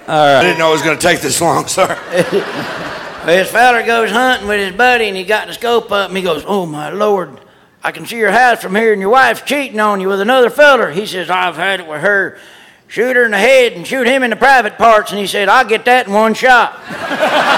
I didn't know it was going to take this long, sir. This feller goes hunting with his buddy, and he got the scope up, and he goes, "Oh, my Lord, I can see your house from here, and your wife's cheating on you with another feller." He says, "I've had it with her. Shoot her in the head and shoot him in the private parts." And he said, "I'll get that in one shot."